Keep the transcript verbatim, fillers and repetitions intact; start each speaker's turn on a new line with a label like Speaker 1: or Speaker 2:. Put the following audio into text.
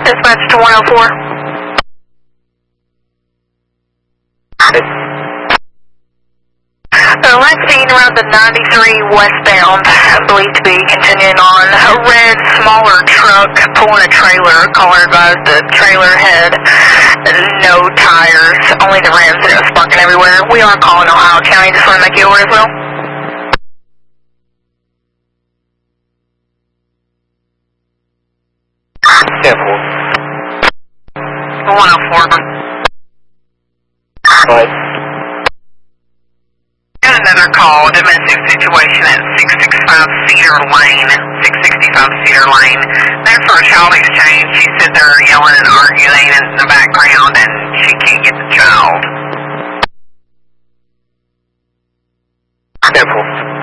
Speaker 1: Dispatch to one oh four. The last seen around the ninety-three westbound, believed to be continuing on. A red, smaller truck pulling a trailer. Caller advised the trailer had no tires, only the rims, and it was sparking everywhere. We are calling Ohio County, just want to make you aware as well.
Speaker 2: Careful.
Speaker 1: one oh four.
Speaker 2: What?
Speaker 1: Got another call, domestic situation at six sixty-five Cedar Lane, six sixty-five Cedar Lane. There for a child exchange. She said they're yelling and arguing in the background and she can't get the child.
Speaker 2: Careful.